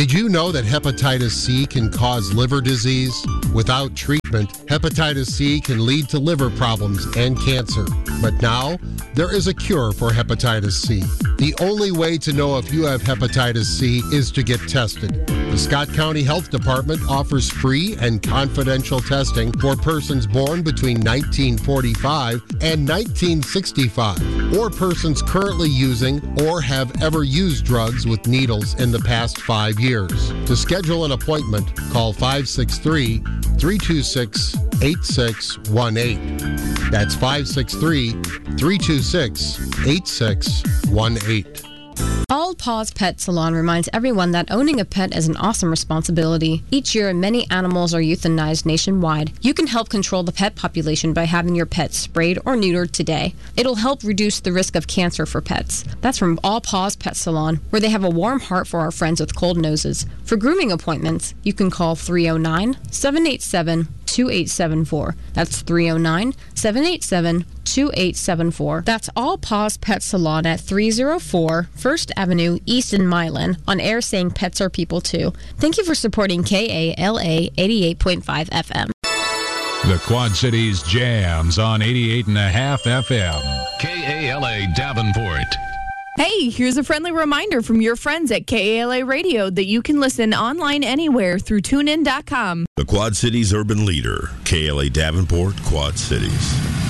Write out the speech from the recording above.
Did you know that hepatitis C can cause liver disease? Without treatment, hepatitis C can lead to liver problems and cancer. But now, there is a cure for hepatitis C. The only way to know if you have hepatitis C is to get tested. The Scott County Health Department offers free and confidential testing for persons born between 1945 and 1965, or persons currently using or have ever used drugs with needles in the past 5 years. To schedule an appointment, call 563-326-8618. That's 563-326-8618. All Paws Pet Salon reminds everyone that owning a pet is an awesome responsibility. Each year, many animals are euthanized nationwide. You can help control the pet population by having your pet sprayed or neutered today. It'll help reduce the risk of cancer for pets. That's from All Paws Pet Salon, where they have a warm heart for our friends with cold noses. For grooming appointments, you can call 309-787-2874. That's 309-787-2874. That's All Paws Pet Salon at 304 First Avenue East in Milan, on air saying pets are people too. Thank you for supporting KALA 88.5 FM. The Quad Cities jams on 88.5 FM. KALA Davenport. Hey, here's a friendly reminder from your friends at KALA Radio that you can listen online anywhere through TuneIn.com. The Quad Cities urban leader, KALA Davenport, Quad Cities.